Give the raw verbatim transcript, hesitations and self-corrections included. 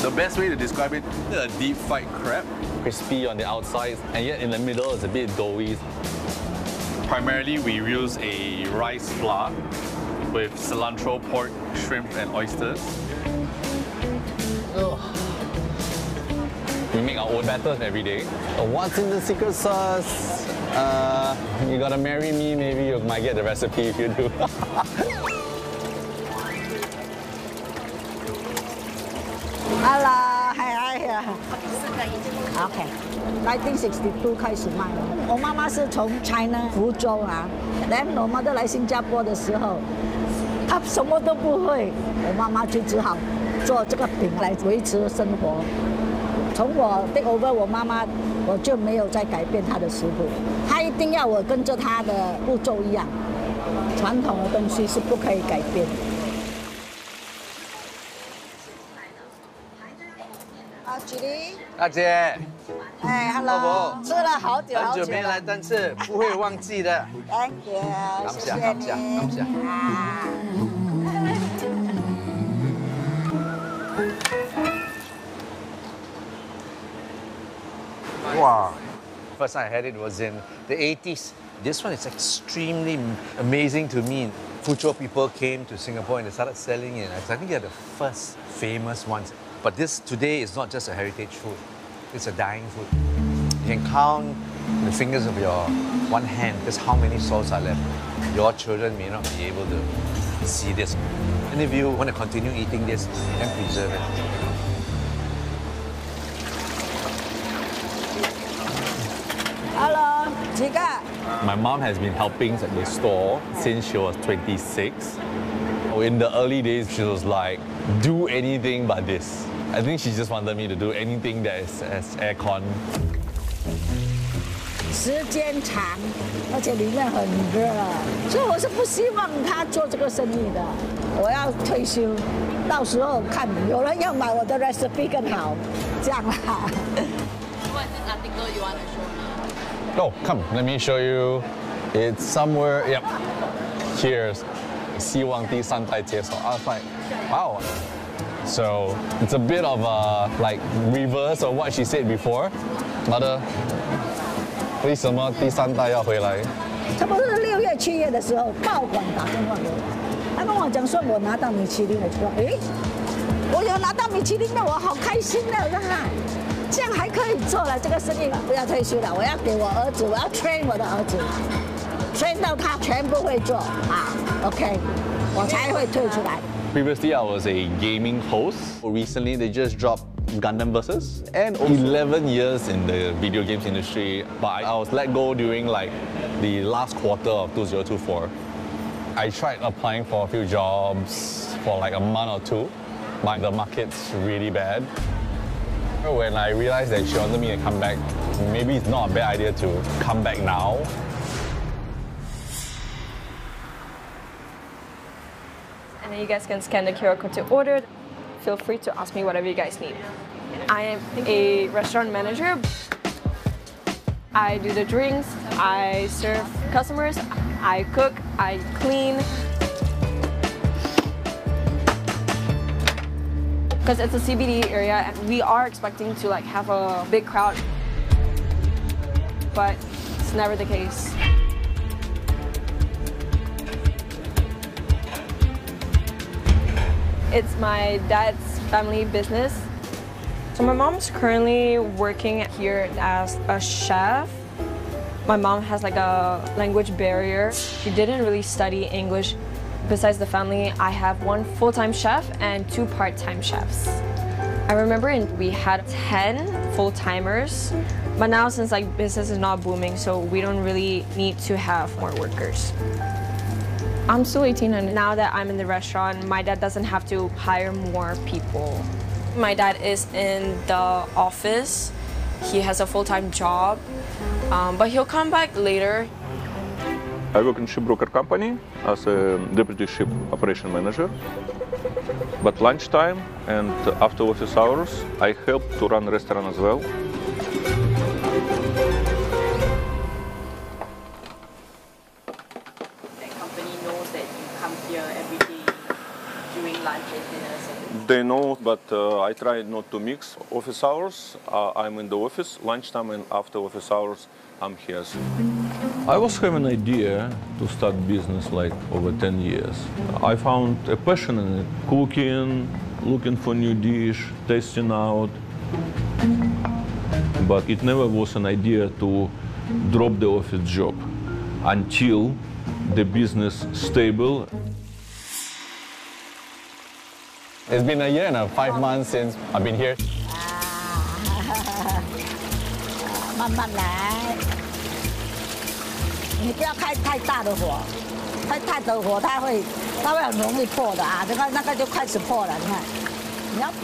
The best way to describe it, a deep fried crab. Crispy on the outside, and yet in the middle it's a bit doughy. Primarily, we use a rice flour with cilantro, pork, shrimp, and oysters. Ugh. We make our own batters every day. So what's in the secret sauce? Uh, you gotta marry me, maybe you might get the recipe if you do. Hello, hi, hi. OK， nineteen sixty-two 开始卖了。我妈妈是从 China 福州啊，然后我妈妈来新加坡的时候，她什么都不会，我妈妈就只好做这个饼来维持生活。从我 take over 我妈妈，我就没有再改变她的食谱，她一定要我跟着她的步骤一样，传统的东西是不可以改变。 举例， 大姐， 哎 ，Hello， 吃了好久好久， 很久没来登次，不会忘记的。 Thank you， 谢谢你， 感谢，感谢。Wow. First time I had it was in the eighties. This one is extremely amazing to me. Fuzhou people came to Singapore and they started selling it. I think they're the first famous ones. But this today is not just a heritage food, it's a dying food. You can count the fingers of your one hand just how many stalls are left. Your children may not be able to see this. And if you want to continue eating this and preserve it. Hello, Jika. My mom has been helping at the store since she was twenty-six. In the early days, she was like, do anything but this. I think she just wanted me to do anything that is as aircon. 时间长，而且里面很热，所以我是不希望他做这个生意的。我要退休，到时候看有人要买我的 recipe 更好，这样啦。 What is this article you want to show me? Oh, come, let me show you. It's somewhere, yep, here's 希望第三代接手. I was like, wow. So it's a bit of a like reverse of what she said before. Mother, 为什么第三代要回来？ 差不多是六月、七月的时候，报馆打电话给我，他跟我讲说我拿到米其林，我就说，诶，我有拿到米其林的，我好开心的，我说哈，这样还可以做了这个生意，不要退休了，我要给我儿子，我要 train 我的儿子 ，train 到他全部会做啊 ，OK， 我才会退出来。 Previously, I was a gaming host. Recently, they just dropped Gundam Versus, and eleven years in the video games industry. But I was let go during like the last quarter of two thousand twenty-four. I tried applying for a few jobs for like a month or two, but the market's really bad. When I realized that she wanted me to come back, maybe it's not a bad idea to come back now. And then you guys can scan the Q R code to order. Feel free to ask me whatever you guys need. I am a restaurant manager. I do the drinks, I serve customers, I cook, I clean. Because it's a C B D area and we are expecting to like have a big crowd. But it's never the case. It's my dad's family business. So my mom's currently working here as a chef. My mom has like a language barrier. She didn't really study English. Besides the family, I have one full-time chef and two part-time chefs. I remember in, we had ten full-timers, but now since like business is not booming, so we don't really need to have more workers. I'm still eighteen, and now that I'm in the restaurant, my dad doesn't have to hire more people. My dad is in the office. He has a full-time job, um, but he'll come back later. I work in shipbroker company as a deputy ship operation manager. But lunchtime and after office hours, I help to run restaurant as well. That company knows that you come here every day during lunch and dinners. They know, but uh, I try not to mix office hours. Uh, I'm in the office, lunchtime and after office hours, I'm here. I was having an idea to start business like over ten years. I found a passion in it, cooking, looking for new dish, tasting out. But it never was an idea to drop the office job until the business stable. It's been a year and a five months since I've been here. 慢慢来，你不要开太大的火，开太大的火它会它会很容易破的啊，这个那个就开始破了，你看，你要。